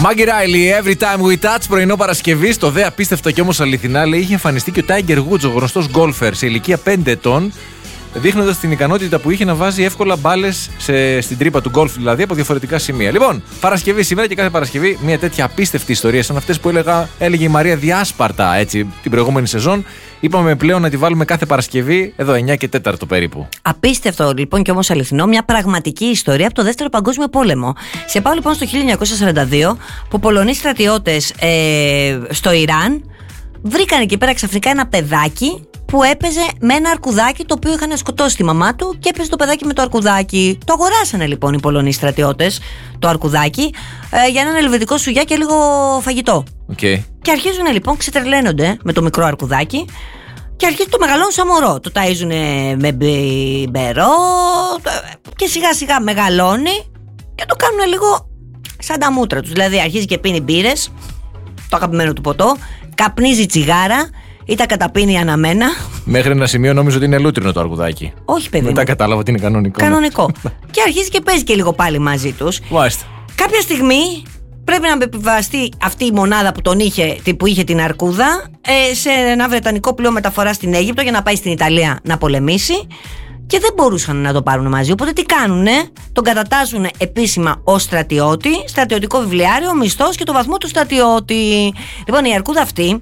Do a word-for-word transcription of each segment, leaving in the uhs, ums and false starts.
Μάγκη Ράιλι, Every Time We Touch, πρωινό Παρασκευή. Το δε απίστευτο και όμως αληθινά, λέει, είχε εμφανιστεί και ο Tiger Woods, ο γνωστός γκόλφερ, σε ηλικία πέντε ετών, δείχνοντας την ικανότητα που είχε να βάζει εύκολα μπάλες στην τρύπα του γκολφ, δηλαδή από διαφορετικά σημεία. Λοιπόν, Παρασκευή σήμερα και κάθε Παρασκευή μια τέτοια απίστευτη ιστορία, σαν αυτές που έλεγα, έλεγε η Μαρία Διάσπαρτα έτσι, την προηγούμενη σεζόν. Είπαμε πλέον να τη βάλουμε κάθε Παρασκευή, εδώ εννιά και τέσσερα περίπου. Απίστευτο λοιπόν και όμως αληθινό, μια πραγματική ιστορία από το Δεύτερο Παγκόσμιο Πόλεμο. Σε πάω λοιπόν στο χίλια εννιακόσια σαράντα δύο, που Πολωνοί στρατιώτες ε, στο Ιράν βρήκαν εκεί πέρα ξαφνικά ένα παιδάκι που έπαιζε με ένα αρκουδάκι το οποίο είχαν σκοτώσει τη μαμά του και έπαιζε το παιδάκι με το αρκουδάκι. Το αγοράσανε λοιπόν οι Πολωνοί στρατιώτες το αρκουδάκι ε, για έναν ελβετικό σουγιά και λίγο φαγητό. Okay. Και αρχίζουν λοιπόν, ξετρελαίνονται με το μικρό αρκουδάκι και αρχίζουν το μεγαλώνουν σαν μωρό. Το ταΐζουν με μπερό και σιγά σιγά μεγαλώνει και το κάνουν λίγο σαν τα μούτρα τους. Δηλαδή αρχίζει και πίνει μπύρες, το αγαπημένο του ποτό, καπνίζει τσιγάρα ή τα καταπίνει αναμένα. Μέχρι ένα σημείο νόμιζα ότι είναι λούτρινο το αρκουδάκι. Όχι, παιδί. Μετά κατάλαβα ότι είναι κανονικό. Κανονικό. Και αρχίζει και παίζει και λίγο πάλι μαζί τους. Μάλιστα. Κάποια στιγμή πρέπει να επιβαστεί αυτή η μονάδα που, τον είχε, που είχε την αρκούδα ε, σε ένα βρετανικό πλοίο μεταφορά στην Αίγυπτο για να πάει στην Ιταλία να πολεμήσει. Και δεν μπορούσαν να το πάρουν μαζί. Οπότε τι κάνουνε, τον κατατάσσουν επίσημα ως στρατιώτη, στρατιωτικό βιβλιάριο, μισθός και το βαθμό του στρατιώτη. Λοιπόν, η αρκούδα αυτή,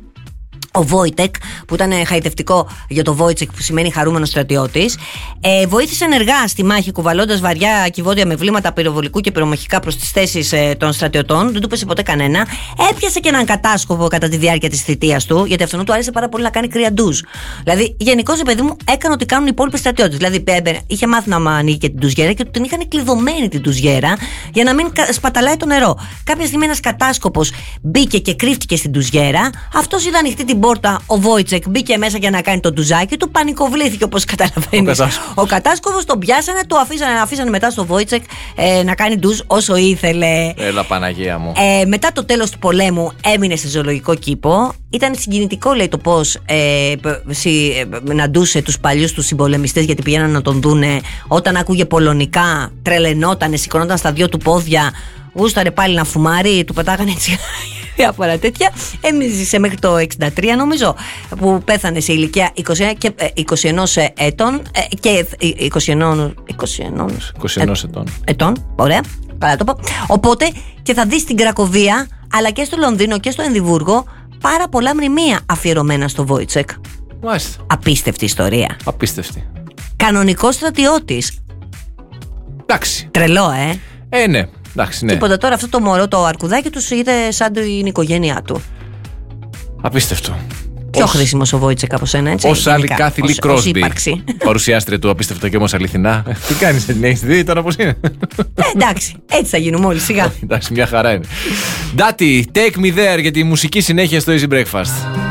ο Βόιτεκ, που ήταν χαϊδευτικό για το Βόιτσεκ, που σημαίνει χαρούμενος στρατιώτης, ε, βοήθησε ενεργά στη μάχη, κουβαλώντας βαριά κυβότια με βλήματα πυροβολικού και πυρομαχικά προς τις θέσεις ε, των στρατιωτών. Δεν του πέσε ποτέ κανένα. Έπιασε και έναν κατάσκοπο κατά τη διάρκεια της θητείας του, γιατί αυτόν του άρεσε πάρα πολύ να κάνει κρύα ντουζ. Δηλαδή, γενικώς, παιδί μου, έκανε ό,τι κάνουν οι υπόλοιποι στρατιώτες. Δηλαδή, είχε μάθει να ανοίγει και την ντουζιέρα και του την είχαν κλειδωμένη την ντουζιέρα για να μην σπαταλάει το νερό. Κάποια στιγμή ένας κατάσκοπος μπήκε και κρύφτηκε στην ντουζιέρα. Αυτός είδε ανοιχτή την πόρτα, ο Βόιτσεκ μπήκε μέσα για να κάνει το ντουζάκι του, πανικοβλήθηκε όπως καταλαβαίνεις. Ο, ο κατάσκοπος τον πιάσανε, το αφήσανε, αφήσανε μετά στο Βόιτσεκ ε, να κάνει ντουζ όσο ήθελε. Έλα Παναγία μου. Ε, μετά το τέλος του πολέμου έμεινε σε ζωολογικό κήπο. Ήταν συγκινητικό, λέει, το πώς ε, συναντούσε τους παλιούς τους συμπολεμιστές, γιατί πηγαίναν να τον δούνε. Όταν άκουγε πολωνικά, τρελαινότανε, σηκωνόταν στα δυο του πόδια, γούσταρε πάλι να φουμάρει, του πετάγανε έτσι διάφορα τέτοια. Έμειζε μέχρι το εξήντα τρία, νομίζω, που πέθανε σε ηλικία είκοσι ένα και είκοσι ένα ετών και είκοσι ένα, είκοσι ένα, είκοσι ένα ετών. ετών. Ωραία, καλά το πω. Οπότε και θα δεις στην Κρακοβία, αλλά και στο Λονδίνο και στο Εδιμβούργο, πάρα πολλά μνημεία αφιερωμένα στο Βόιτσεκ. Μάλιστα. Απίστευτη ιστορία. Απίστευτη. Κανονικός στρατιώτης. Εντάξει. Τρελό, ε. Ε, ναι. Εντάξει, ναι. Τίποτα τώρα, αυτό το μωρό, το αρκουδάκι του, είδε σαν την οικογένειά του. Απίστευτο. Πιο ως... χρήσιμος ο Βόιτσεκ από σένα, έτσι. Ως άλλη Κάθιλη Κρόσμπι. Παρουσιάστρια του Απίστευτο και όμως αληθινά. Τι κάνεις, την έχεις δει τώρα πώς είναι? Ε, εντάξει, έτσι θα γίνουμε όλοι σιγά. Εντάξει, μια χαρά είναι. Ντάτι, take me there για τη μουσική συνέχεια στο Easy Breakfast.